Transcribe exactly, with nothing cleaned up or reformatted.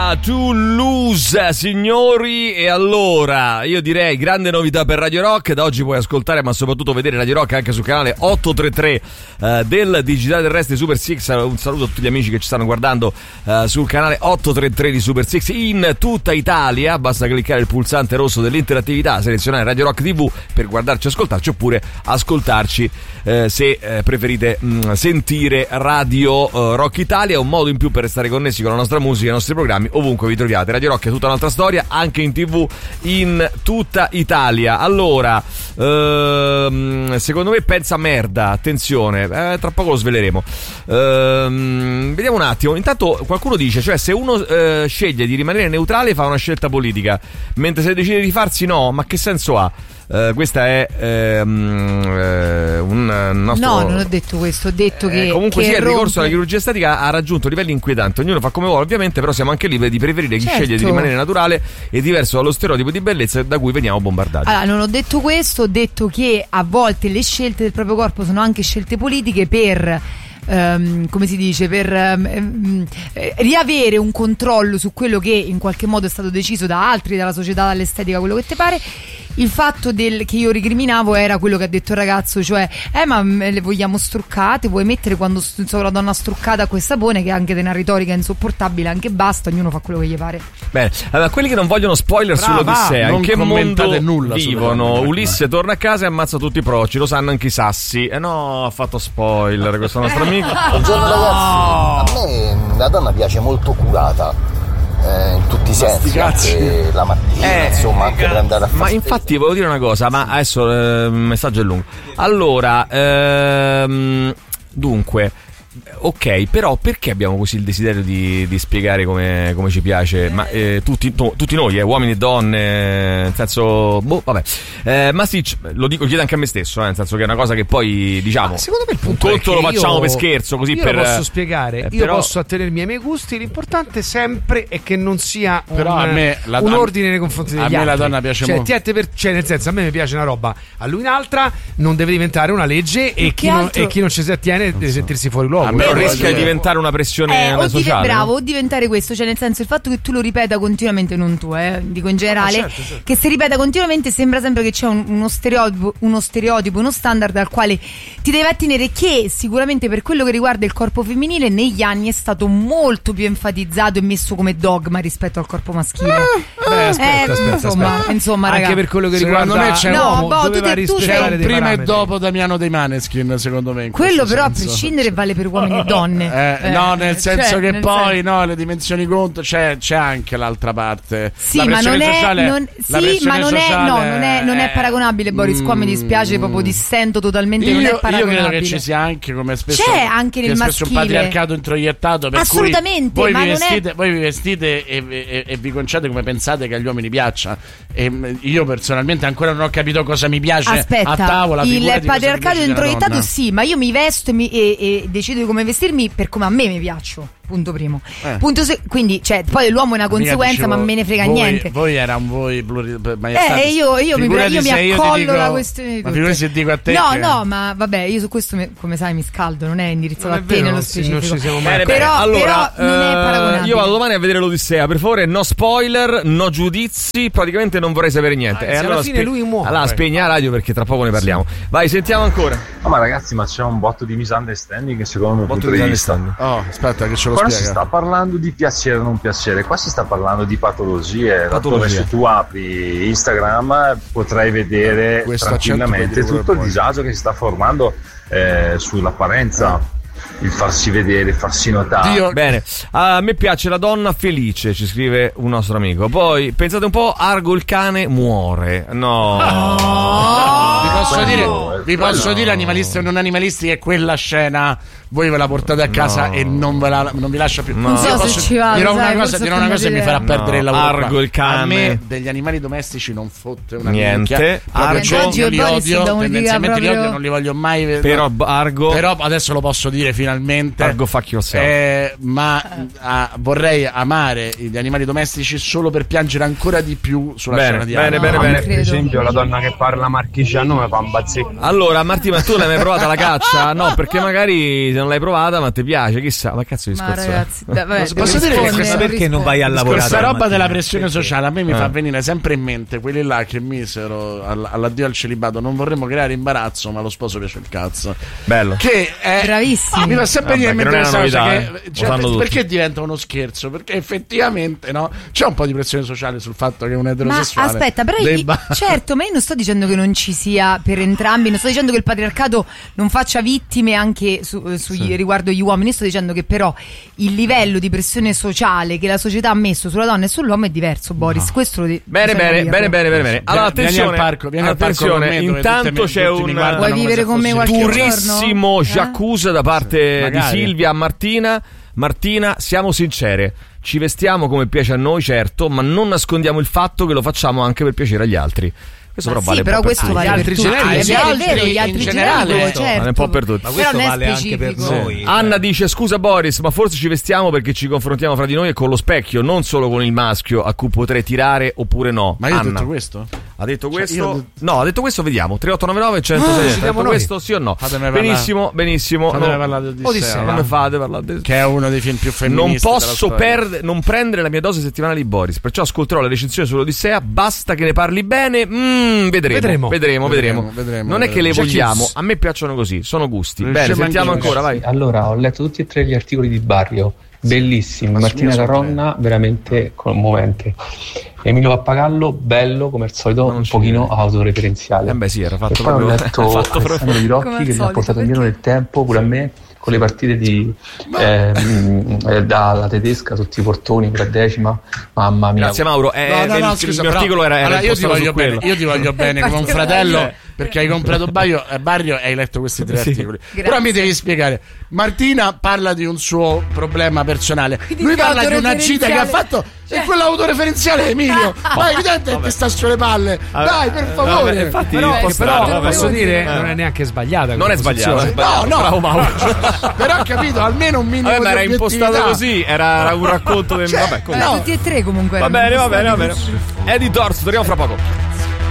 era Toulouse, signori. E allora, io direi grande novità per Radio Rock. Da oggi puoi ascoltare, ma soprattutto vedere Radio Rock anche sul canale ottocentotrentatré uh, del Digitale Terrestre di Super Six. Un saluto a tutti gli amici che ci stanno guardando uh, sul canale ottocentotrentatré di Super Six in tutta Italia. Basta cliccare il pulsante rosso dell'interattività, selezionare Radio Rock tivù per guardarci e ascoltarci, oppure ascoltarci uh, se uh, preferite mh, sentire Radio uh, Rock Italia. È un modo in più per restare connessi con la nostra musica e i nostri programmi ovunque vi troviate. Radio Rock è tutta un'altra storia, anche in tivù in tutta Italia. Allora, ehm, secondo me pensa merda, attenzione, eh, tra poco lo sveleremo. Ehm, vediamo un attimo. Intanto qualcuno dice, cioè se uno eh, sceglie di rimanere neutrale fa una scelta politica, mentre se decide di farsi no, ma che senso ha? Uh, questa è ehm, eh, un nostro... No, non ho detto questo, ho detto che eh, comunque che sì, il rompe... ricorso alla chirurgia estetica ha raggiunto livelli inquietanti. Ognuno fa come vuole, ovviamente, però siamo anche liberi di preferire chi certo. sceglie di rimanere naturale e diverso dallo stereotipo di bellezza da cui veniamo bombardati. Allora, non ho detto questo, ho detto che a volte le scelte del proprio corpo sono anche scelte politiche per... Um, come si dice, per um, eh, riavere un controllo su quello che in qualche modo è stato deciso da altri, dalla società, dall'estetica, quello che ti pare. Il fatto del, che io ricriminavo era quello che ha detto il ragazzo, cioè eh ma le vogliamo struccate, vuoi mettere quando so, la donna struccata a quel sapone, che è anche di una retorica insopportabile, anche basta, ognuno fa quello che gli pare. Bene, allora quelli che non vogliono spoiler Brava, sull'Odissea, in che mondo nulla vivono? Ulisse torna a casa e ammazza tutti i proci, lo sanno anche i sassi. Eh no, ha fatto spoiler questo nostro amico. Buongiorno ragazzi, a me la donna piace molto curata. Eh, in tutti i sensi, anche la mattina, eh, insomma, anche per andare a fare. Ma infatti volevo dire una cosa, ma adesso eh, il messaggio è lungo. Allora, ehm, dunque, ok, però perché abbiamo così il desiderio di, di spiegare come, come ci piace? Ma eh, tutti, to, tutti noi, eh, uomini e donne, nel senso, boh, vabbè. Eh, ma sì, lo dico, chiedo anche a me stesso, eh, nel senso che è una cosa che poi, diciamo, ma secondo me il punto un conto è lo che facciamo io, per scherzo, così io per. Io posso spiegare, eh, io però... posso attenermi ai miei gusti. L'importante sempre è che non sia un, però a me la, un ordine nei confronti degli altri. A me la donna piace cioè, molto. Ti per, cioè, nel senso, a me mi piace una roba, a lui un'altra, non deve diventare una legge e chi, non, e chi non ci si attiene deve sentirsi fuori luogo. A me rischia di diventare una pressione eh, o sociale. Div- bravo, o diventare questo, cioè nel senso il fatto che tu lo ripeta continuamente, non tu, eh, dico in generale, ah, certo, certo. che si ripeta continuamente sembra sempre che c'è un, uno stereotipo, uno stereotipo, uno standard al quale ti devi attenere, che sicuramente per quello che riguarda il corpo femminile negli anni è stato molto più enfatizzato e messo come dogma rispetto al corpo maschile. Ah, Beh, aspetta, eh, aspetta, insomma, aspetta. insomma, anche ragazzi, per quello che secondo riguarda me c'è no, l'uomo, boh, doveva tu, te, tu rispettare sei... dei prima parametri. e dopo Damiano dei Maneskin, secondo me, in quello però senso. a prescindere vale per uomini e donne. Eh, eh, no, nel senso cioè, che nel poi senso... no, le dimensioni conto c'è, c'è anche l'altra parte. Sì, la ma non è, sociale, non, la sì, ma non è, no, non è, non è eh, paragonabile, Boris. Qua mi dispiace, proprio dissento totalmente. Io, non è io paragonabile. credo che ci sia anche, come spesso c'è anche nel che spesso maschile un patriarcato introiettato, per assolutamente, cui voi ma vi non vestite, è... voi vi vestite e, e, e vi conciate come pensate che agli uomini piaccia. E io personalmente ancora non ho capito cosa mi piace. Aspetta, a tavola. il patriarcato introiettato donna. sì, ma io mi vesto e, mi, e, e decido di come vestirmi per come a me mi piaccio. Punto primo. Eh. Punto se- quindi, cioè, poi l'uomo è una conseguenza, dicevo, ma me ne frega voi, niente. Voi era un voi pluri, Eh, io, io mi, io mi accollo dico, la questione di ma figurati se dico a te no, che... no, ma vabbè, io su questo, mi, come sai, mi scaldo, non è indirizzato non a è te vero, nello sì, specifico. non ci siamo mai bene, bene. Però, Allora, però non è paragonabile. io vado domani a vedere l'Odissea, per favore, no spoiler, no giudizi, praticamente non vorrei sapere niente. Ah, e se allora alla fine lui muore. Allora spegni la radio perché tra poco ne parliamo. Vai, sentiamo ancora. Oh, ma ragazzi, ma c'è un botto di misunderstanding secondo il mio punto di vista. Oh, aspetta che ce lo Qua spiega. si sta parlando di piacere o non piacere, qua si sta parlando di patologie. Laddove se tu apri Instagram potrai vedere Questo tranquillamente accento tutto il poi. disagio che si sta formando eh, sull'apparenza. Il farsi vedere, il farsi notare. Dio. Bene, a me piace la donna felice, ci scrive un nostro amico. Poi pensate un po', Argo il cane muore. No. Oh. Vi posso Quello, dire, vi quello. posso dire animalisti o non animalisti che quella scena voi ve la portate a casa No. e non, ve la, non vi lascia più. No. Non so Io se posso- ci vado, dirò sai, una cosa, forse dirò una cosa e mi farà No, perdere il lavoro. Argo qua. il cane. A me degli animali domestici non fotte una Niente. minchia. Proprio, Argo. cioè, Oggi io il li Boris odio, da un tendenzialmente li proprio- odio, non li voglio mai vedere. Però Argo, Però adesso lo posso dire finalmente. Argo fuck yourself. Eh, ma ah, vorrei amare gli animali domestici solo per piangere ancora di più sulla Bene, scena di bene, Argo. bene, No, bene. non credo. Per esempio la donna che parla marchigiano mi gamba zecca. Allora Martì, ma tu l'hai mai provata la caccia? No, perché magari non l'hai provata ma ti piace, chissà. Ma cazzo di Ma discorso è? ragazzi, da, vabbè, Posso dire che questa perché non vai a lavorare? Questa roba mattina, della pressione perché? sociale a me mi Eh. fa venire sempre in mente quelli là che misero all- all'addio al celibato. Non vorremmo creare imbarazzo, ma lo sposo piace il cazzo. Bello. Che è Bravissimi. Mi fa sempre Vabbè, venire in che mente non è questa una cosa novità, che, eh. cioè, Lo sanno tutti. perché diventa uno scherzo? Perché effettivamente no, c'è un po' di pressione sociale sul fatto che un Ma eterosessuale aspetta, però io- debba... certo, ma io non sto dicendo che non ci sia per entrambi, non sto dicendo che il patriarcato non faccia vittime anche su, sugli- riguardo gli uomini, sto dicendo che però il livello di pressione sociale che la società ha messo sulla donna e sull'uomo è diverso, Boris. Questo lo di- Bene, bisogna bene, dirlo. bene, bene, bene, bene. Allora, Vieni attenzione, al parco, vieni al parco attenzione, con me, dove intanto tutte me- c'è tutti mi un guardano Vuoi come vivere se con me fossi- qualche durissimo giorno? Eh? j'accuse da parte Magari. di Silvia a Martina. Martina, siamo sincere, ci vestiamo come piace a noi, certo, ma non nascondiamo il fatto che lo facciamo anche per piacere agli altri. Questo Ma però sì, vale però un po' per questo tutti. vale Gli per altri tutti. generi, È gli vero, è altri vero, gli in altri generale, generi, certo. certo. Vale un po' per tutti. Ma Però questo non è vale anche per specifico. noi. Anna dice: scusa Boris, ma forse ci vestiamo perché ci confrontiamo fra di noi e con lo specchio, non solo con il maschio a cui potrei tirare oppure no. Ma io ho Anna detto questo? ha detto questo? io ho detto- No, ha detto questo, vediamo. tre otto nove nove centosei. ci diamo ha detto noi. questo sì o no? Fatemi parlare. Benissimo, benissimo. Fatemi No. parlare di Odissea, Odissea, Come fate parlare di- che è uno dei film più Non femministi della posso storia. perde- non prendere la mia dose settimanale di Boris, perciò ascolterò la recensione sull'Odissea. Basta che ne parli bene. Mm, vedremo, vedremo, vedremo, Vedremo, vedremo. vedremo, Non è che le vedremo. vogliamo, a me piacciono così, sono gusti. Riusciamo Bene, sentiamo anche- ancora, vai. Allora, ho letto tutti e tre gli articoli di Barrio, bellissimi. Martina Assomiglia Caronna, veramente commovente. Emilio Pappagallo, bello come al solito, Ma non un ci pochino credo. autoreferenziale. Eh beh sì, era E fatto poi ho proprio letto fatto proprio- Alessandro Di Come Rocchi al che mi ha solito, portato indietro perché? nel tempo, pure a me, con le partite di ehm, eh, dalla tedesca, tutti i portoni, per decima. Mamma mia. Grazie Mauro. Eh, No, no, no, il, scusa, il mio però- articolo era, era allora, io ti impostato voglio su quello. bene, io ti voglio bene come un Infatti, fratello eh. perché hai comprato Baio, eh, Barrio e hai letto questi tre Sì. articoli. Grazie. Però mi devi spiegare. Martina parla di un suo problema personale. Quindi Lui che parla di una gita che ha autoreferenziale. fatto e quell'autoreferenziale è Emilio. Ma è evidente che ti sta sulle palle. Dai, per favore. Vabbè, infatti, Però, un po' che strano, però vabbè. posso dire, Eh. non è neanche sbagliata. Non è come sbagliato, è posizione. sbagliato. No, no. Bravo Mauro. Però ho capito, almeno un minimo Vabbè, ma era di impostato obiettività. così, era era un racconto del... Vabbè, Eh, comunque. Tutti e tre comunque. Va erano bene, va bene, va bene. impostati. Eddie Dorso, torniamo fra poco.